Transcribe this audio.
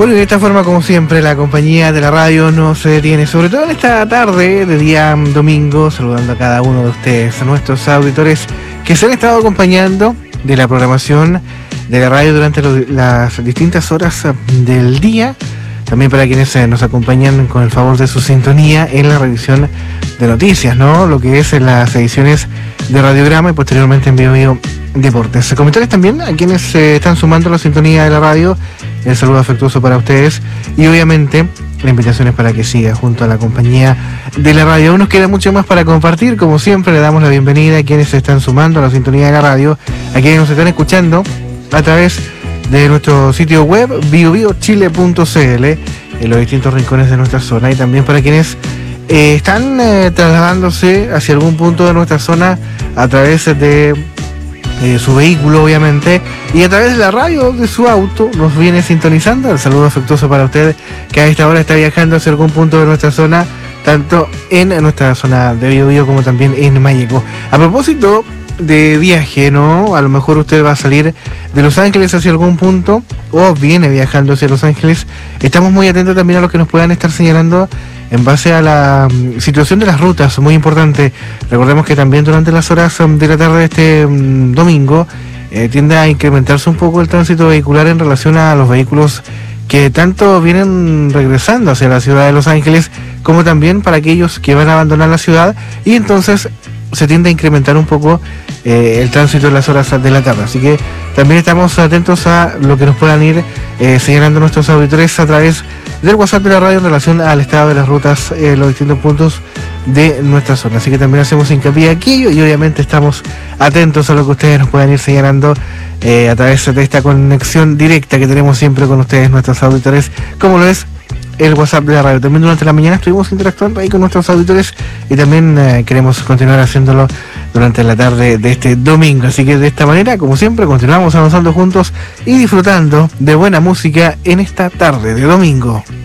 Bueno, y de esta forma, como siempre, la compañía de la radio no se detiene, sobre todo en esta tarde de día domingo, saludando a cada uno de ustedes, a nuestros auditores que se han estado acompañando de la programación de la radio durante las distintas horas del día. También para quienes nos acompañan con el favor de su sintonía en la revisión de noticias, ¿no? Lo que es en las ediciones de Radiograma y posteriormente en Bio Deportes. Comentarios también a quienes se están sumando a la sintonía de la radio. El saludo afectuoso para ustedes y obviamente la invitación es para que siga junto a la compañía de la radio. Aún nos queda mucho más para compartir. Como siempre, le damos la bienvenida a quienes se están sumando a la sintonía de la radio, a quienes nos están escuchando a través de nuestro sitio web biobiochile.cl en los distintos rincones de nuestra zona, y también para quienes están trasladándose hacia algún punto de nuestra zona a través de su vehículo, obviamente, y a través de la radio de su auto nos viene sintonizando. El saludo afectuoso para usted que a esta hora está viajando hacia algún punto de nuestra zona, tanto en nuestra zona de Biobío como también en Mayeco. A propósito de viaje, ¿no? A lo mejor usted va a salir de Los Ángeles hacia algún punto o viene viajando hacia Los Ángeles. Estamos muy atentos también a lo que nos puedan estar señalando en base a la situación de las rutas, muy importante. Recordemos que también durante las horas de la tarde de este domingo tiende a incrementarse un poco el tránsito vehicular en relación a los vehículos que tanto vienen regresando hacia la ciudad de Los Ángeles, como también para aquellos que van a abandonar la ciudad, y entonces se tiende a incrementar un poco el tránsito en las horas de la tarde. Así que también estamos atentos a lo que nos puedan ir señalando nuestros auditores a través del WhatsApp de la radio en relación al estado de las rutas en los distintos puntos de nuestra zona. Así que también hacemos hincapié aquí y obviamente estamos atentos a lo que ustedes nos puedan ir señalando a través de esta conexión directa que tenemos siempre con ustedes, nuestros auditores, como lo es el WhatsApp de la radio. También durante la mañana estuvimos interactuando ahí con nuestros auditores y también queremos continuar haciéndolo durante la tarde de este domingo. Así que de esta manera, como siempre, continuamos avanzando juntos y disfrutando de buena música en esta tarde de domingo.